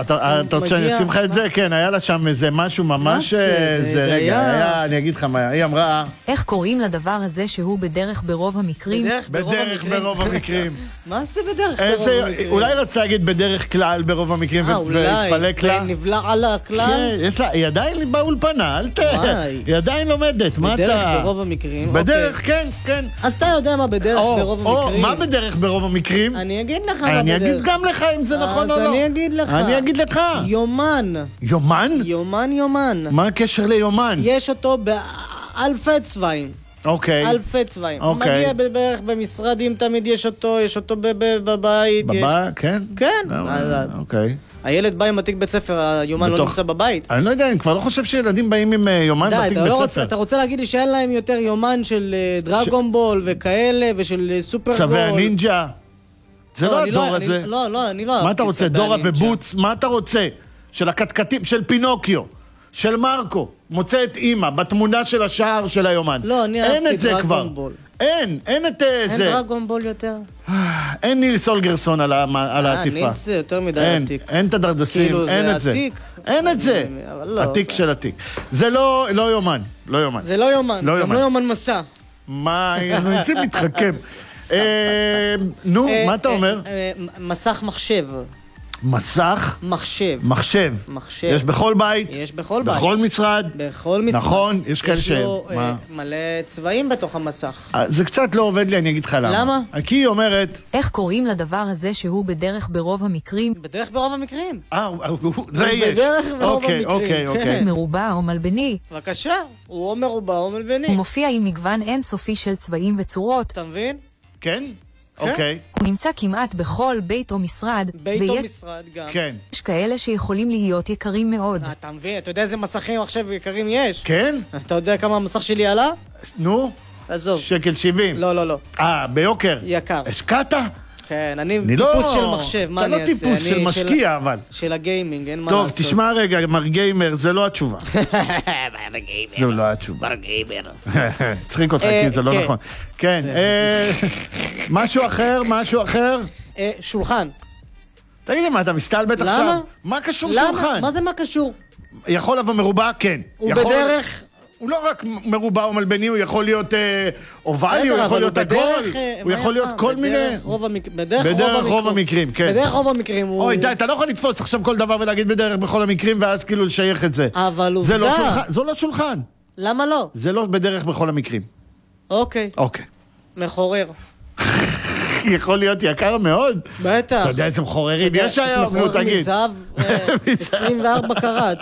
אתה רוצה שאני אשים לך את זה? כן, היה לה שם איזה משהו ממש... זה היה, אני אגיד לך מה, היא אמרה... איך קוראים לדבר הזה שהוא בדרך ברוב המקרים? בדרך ברוב המקרים. מה זה בדרך ברוב המקרים? אולי רצה להגיד בדרך כלל ברוב המקרים והתפלק לה. אולי, נבלע על הכלל? היא עדיין באולפנה, אל תראה. היא עדיין לומדת, מה אתה... בדרך ברוב המקרים? בדרך, כן, כן. אז אתה יודע מה בדרך ברוב המקרים? מה בדרך ברוב המקרים? אני אגיד לך מה בדרך. אני אגיד גם לך אם זה נכון או לא. אני אגיד לך. אני אגיד לך. יומן. יומן? יומן. מה הקשר ליומן? יש אותו באלפי צבעים. אוקיי. אלפי צבעים. הוא מגיע בערך במשרדים, תמיד יש אותו בבית. בבית? כן? כן. אוקיי. הילד בא עם התיק בית ספר, היומן לא נמצא בבית. אני לא יודע, אני כבר לא חושב שילדים באים עם יומן בתיק בית ספר. אתה רוצה להגיד לי שאין להם יותר יומן של דרגון בול וכאלה ושל סופר גול? צווי הנינג'ה. זה לא הדור הזה. לא, אני לא... מה אתה רוצה? דורה ובוץ? מה אתה רוצה? של הקטקטים, של פינוקיו, של מרקו, מוצא את אימא בתמונה של השער של היומן. לא, אני אהבתי דרגון בול. אין את זה. אין דרגון בול יותר? אין נילס אולגרסון על העטיפה. נילס זה יותר מדי עתיק. אין את הדרדסים, אין את זה. אין את זה. עתיק של עתיק. זה לא יומן. זה לא יומן. גם לא יומן מסע. מה, נצאים להתחכם. נו, מה אתה אומר? מסך מחשב. מסך? מחשב. יש בכל בית? יש בכל בית. בכל משרד? בכל משרד. נכון, יש כאלה יש לו מלא צבעים בתוך המסך. זה קצת לא עובד לי, אני אגיד לך למה. למה? כי היא אומרת... איך קוראים לדבר הזה שהוא בדרך ברוב המקרים? בדרך ברוב המקרים. זה יש. בדרך ברוב המקרים. אוקיי. מרובע או מלבני. בבקשה, הוא או מרובע או מלבני. הוא מופיע עם מגוון אינסופי של צבעים וצורות. אתה מבין? כן? אוקיי. הוא נמצא כמעט בכל בית או משרד. בית או משרד גם. כן. יש כאלה שיכולים להיות יקרים מאוד. אתה מבין? אתה יודע איזה מסכים עכשיו יקרים יש? כן? אתה יודע כמה המסך שלי עלה? נו? עזוב. שקל 70. לא. ביוקר. יקר. השקעת? כן, אני טיפוס של מחשב, מה אני אעשה? אתה לא טיפוס של משקיע, אבל. של הגיימינג, אין מה לעשות. טוב, תשמע רגע, מר גיימר, זה לא התשובה. זה לא התשובה. מר גיימר. צחיק אותך, כי זה לא נכון. כן, משהו אחר? שולחן. תגיד לי, מה, אתה מסתלבט עכשיו? למה? מה קשור שולחן? מה זה מה קשור? יכול לבוא מרובע? כן. הוא בדרך... הוא לא רק מרובע או מלבני, הוא יכול להיות אובלי, הוא יכול להיות עגול, הוא יכול להיות כל מיני... בדרך רוב המקרים, כן. בדרך רוב המקרים הוא... אוי, די, אתה לא יכול לתפוס עכשיו כל דבר ולהגיד בדרך בכל המקרים, ואז כאילו לשייך את זה. אבל עובדה. זה לא שולחן. למה לא? זה לא בדרך בכל המקרים. אוקיי. מחורר. יכול להיות יקר מאוד. בטח. אתה יודע איזה מחוררים יש היום, נו תגיד. מזהב 24 קראט.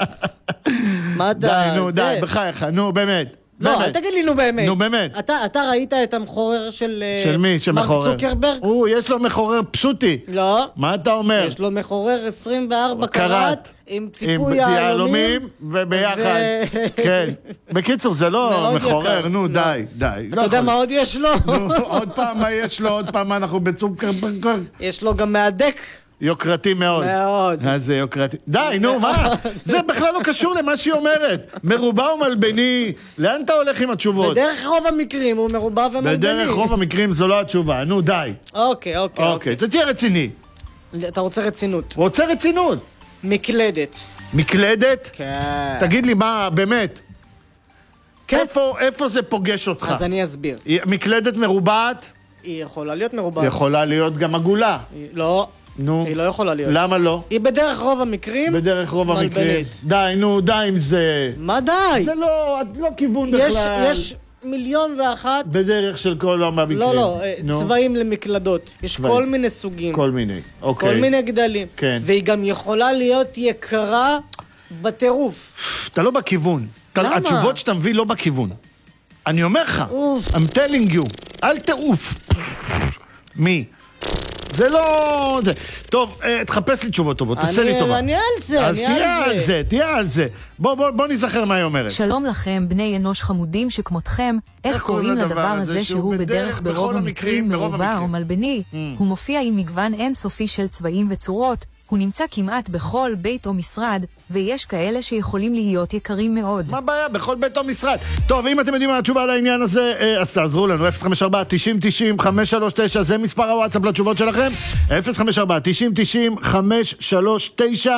מה אתה... די, בחייך, נו באמת. לא, אל תגיד לי נו באמת. נו באמת. אתה ראית את המחורר של... של מי? של מחורר. מרק צוקרברג? יש לו מחורר פשוטי. לא. מה אתה אומר? יש לו מחורר 24 קראט עם ציפוי יהלומים. וביחד. כן. בקיצור, זה לא מחורר, נו די. אתה יודע מה עוד יש לו? עוד פעם מה יש לו, עוד פעם אנחנו בצוקרברג. יש לו גם מהדק. יוקרתי מאוד. מאוד. זה יוקרתי. די, נו, מה? זה בכלל לא קשור למה שהיא אומרת. מרובע ומלבני, לאן אתה הולך עם התשובות? בדרך רוב המקרים הוא מרובע ומלבני. בדרך רוב המקרים זו לא התשובה, נו די. אוקיי. תהיה רציני. אתה רוצה רצינות. רוצה רצינות. מקלדת. מקלדת? כן. תגיד לי מה, באמת. כן. איפה זה פוגש אותך? אז אני אסביר. מקלדת מרובעת? היא יכולה להיות מרובעת. יכולה להיות גם עגולה. לא. נו. היא לא יכולה להיות. למה לא? היא בדרך רוב המקרים בדרך רוב המקרים. די, נו, די עם זה. מה די? זה לא כיוון בכלל. יש 1,000,001... בדרך של כל המקרים. לא, צבעים למקלדות. יש כל מיני סוגים. כל מיני, אוקיי. כל מיני גדלים. כן. והיא גם יכולה להיות יקרה בטירוף. אתה לא בכיוון. למה? התשובות שאתה מביא לא בכיוון. אני אומר לך. I'm telling you. אל תעוף. מי? זה לא... טוב, תחפש לי תשובות טובות, תעשה לי טובה. אני על זה, אז תהיה על זה. בוא נזכר מה היא אומרת. שלום לכם, בני אנוש חמודים שכמותכם. איך קוראים לדבר הזה שהוא בדרך ברוב המקרים מרובע או מלבני? הוא מופיע עם מגוון אינסופי של צבעים וצורות. הוא נמצא כמעט בכל בית או משרד, ויש כאלה שיכולים להיות יקרים מאוד. מה הבעיה? בכל בית או משרד. טוב, אם אתם יודעים מה התשובה על העניין הזה, אז תעזרו לנו. 054-90-90-539, זה מספר הוואטסאפ לתשובות שלכם. 054-90-90-539.